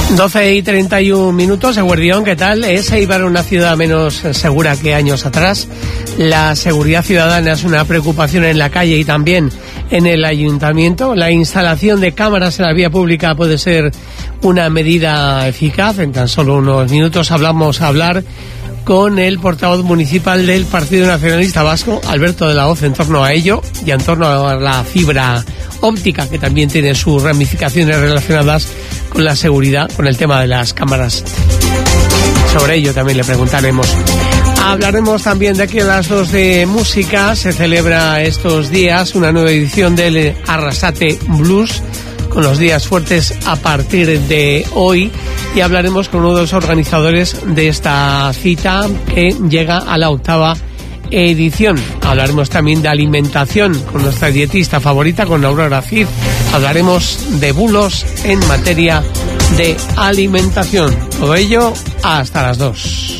12:31, Eguerdión, ¿qué tal? ¿Es Eibar una ciudad menos segura que años atrás? La seguridad ciudadana es una preocupación en la calle y también en el ayuntamiento. La instalación de cámaras en la vía pública puede ser una medida eficaz. En tan solo unos minutos vamos a hablar con el portavoz municipal del Partido Nacionalista Vasco, Alberto de la Hoz, en torno a ello y en torno a la fibra óptica, que también tiene sus ramificaciones relacionadas con la seguridad, con el tema de las cámaras. Sobre ello también le preguntaremos. Hablaremos también de que a las 2 de música se celebra estos días una nueva edición del Arrasate Blues, con los días fuertes a partir de hoy, y hablaremos con uno de los organizadores de esta cita que llega a la 8ª edición. Hablaremos también de alimentación con nuestra dietista favorita, con Aurora Cid. Hablaremos de bulos en materia de alimentación. Todo ello hasta las 2.